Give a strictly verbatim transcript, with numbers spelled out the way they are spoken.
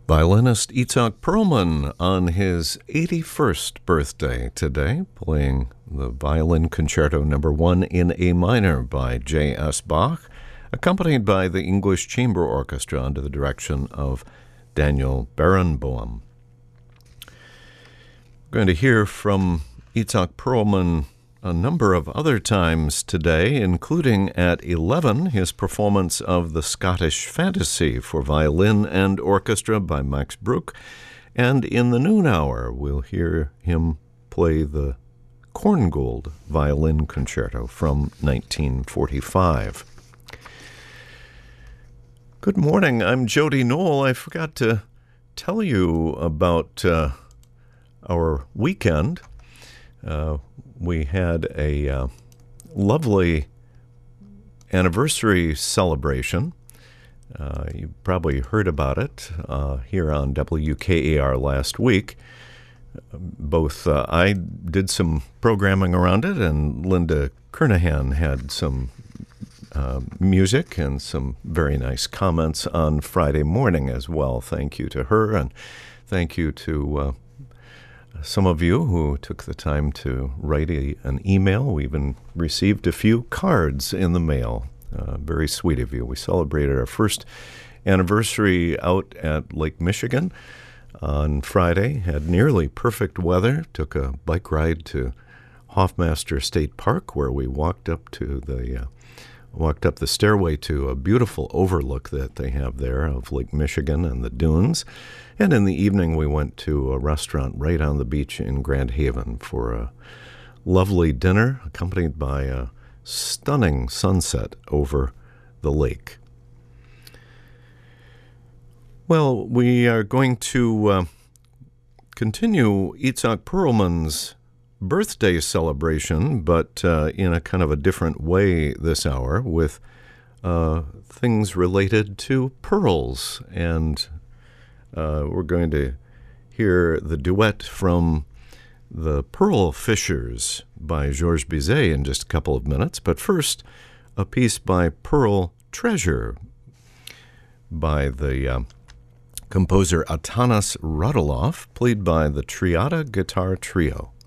Violinist Itzhak Perlman on his eighty-first birthday today, playing the Violin Concerto Number One in A minor by J S Bach, accompanied by the English Chamber Orchestra under the direction of Daniel Barenboim. We're going to hear from Itzhak Perlman a number of other times today, including at eleven, his performance of the Scottish Fantasy for violin and orchestra by Max Bruch, and in the noon hour we'll hear him play the Korngold Violin Concerto from nineteen forty-five. Good morning, I'm Jody Knoll. I forgot to tell you about uh, our weekend. Uh, we had a uh, lovely anniversary celebration. Uh, you probably heard about it uh, here on W K A R last week. Both uh, I did some programming around it, and Linda Kernahan had some uh, music and some very nice comments on Friday morning as well. Thank you to her, and thank you to uh, some of you who took the time to write a, an email. We even received a few cards in the mail. Uh, very sweet of you. We celebrated our first anniversary out at Lake Michigan on Friday. Had nearly perfect weather. Took a bike ride to Hoffmaster State Park, where we walked up to the uh, walked up the stairway to a beautiful overlook that they have there of Lake Michigan and the dunes. And in the evening, we went to a restaurant right on the beach in Grand Haven for a lovely dinner, accompanied by a stunning sunset over the lake. Well, we are going to uh, continue Itzhak Perlman's birthday celebration, but uh, in a kind of a different way this hour, with uh, things related to pearls. And uh, we're going to hear the duet from The Pearl Fishers by Georges Bizet in just a couple of minutes. But first, a piece by Pearl Treasure by the uh, composer Atanas Radulov, played by the Triada Guitar Trio.